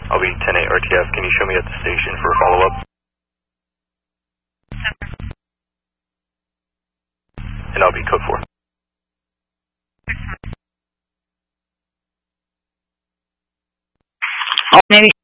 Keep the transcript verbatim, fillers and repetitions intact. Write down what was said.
I'll be ten eight R T F. Can you show me at the station for a follow-up? And I'll be code four. Navy